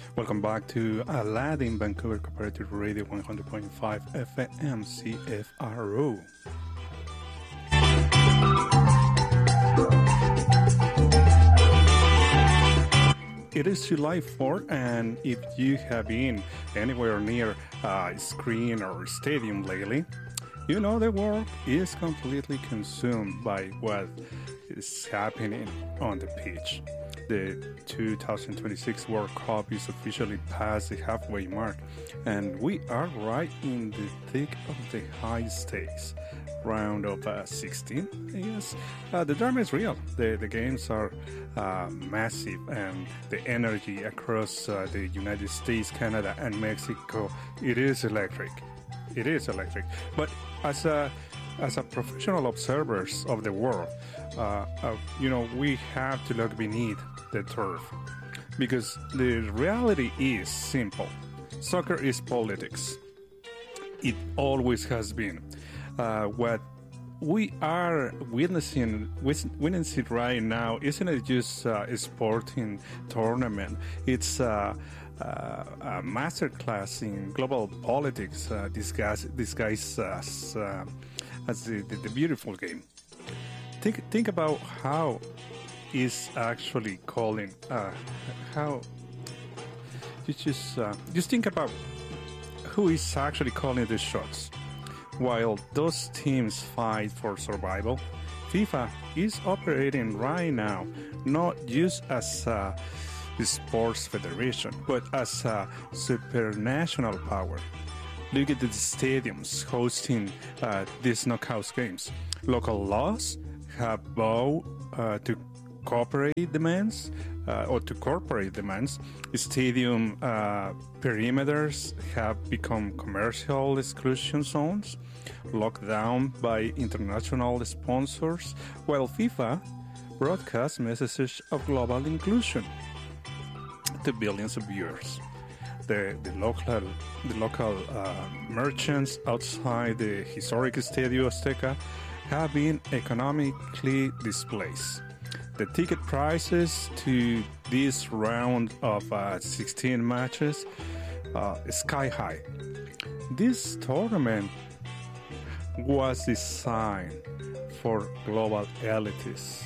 Welcome back to Aladdin Vancouver Cooperative Radio 100.5 FM CFRO. It is July 4th, and if you have been anywhere near a screen or stadium lately, you know the world is completely consumed by what is happening on the pitch. The 2026 World Cup is officially past the halfway mark, and we are right in the thick of the high stakes round of 16. Yes, the drama is real. The games are massive, and the energy across the United States, Canada, and Mexico, it is electric. It is electric. But as a professional observers of the world, we have to look beneath the turf, because the reality is simple. Soccer is politics. It always has been. What we are witnessing right now isn't just a sporting tournament. It's a masterclass in global politics, disguised as the beautiful game. Think about how is actually calling. How you just think about who is actually calling the shots. While those teams fight for survival, FIFA is operating right now not just as a sports federation, but as a supranational power. Look at the stadiums hosting these knockout games. Local laws have vowed to corporate demands. Stadium perimeters have become commercial exclusion zones, locked down by international sponsors, while FIFA broadcasts messages of global inclusion to billions of viewers. The local merchants outside the historic Estadio Azteca have been economically displaced. The ticket prices to this round of 16 matches sky high. This tournament was designed for global elites,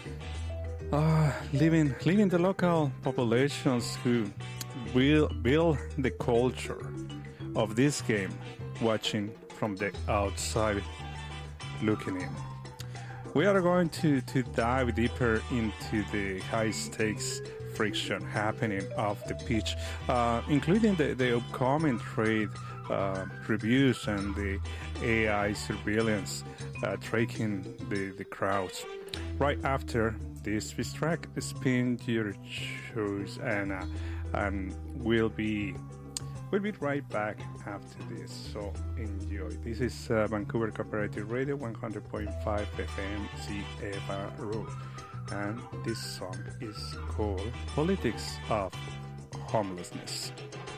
leaving the local populations who will build the culture of this game, watching from the outside, looking in. We are going to dive deeper into the high-stakes friction happening off the pitch, including the upcoming trade reviews and the AI surveillance tracking the crowds. Right after this track, spin your shoes, and we'll be right back after this, so enjoy. This is Vancouver Cooperative Radio 100.5 FM CFRO, and this song is called Politics of Homelessness.